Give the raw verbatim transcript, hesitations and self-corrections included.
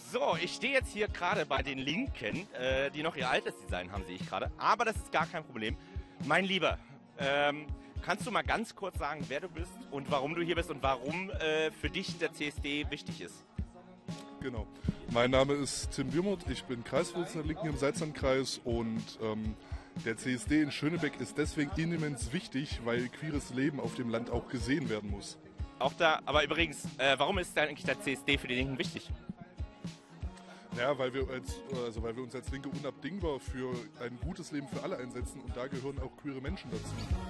So, ich stehe jetzt hier gerade bei den Linken, äh, die noch ihr altes Design haben, sehe ich gerade. Aber das ist gar kein Problem. Mein Lieber, ähm, kannst du mal ganz kurz sagen, wer du bist und warum du hier bist und warum äh, für dich der C S D wichtig ist? Genau. Mein Name ist Tim Würmuth, ich bin Kreisvorsitzender der Linken im Salzlandkreis und ähm, der C S D in Schönebeck ist deswegen immens wichtig, weil queeres Leben auf dem Land auch gesehen werden muss. Auch da, aber übrigens, äh, warum ist denn eigentlich der C S D für die Linken wichtig? Ja, weil wir, als, also weil wir uns als Linke unabdingbar für ein gutes Leben für alle einsetzen und da gehören auch queere Menschen dazu.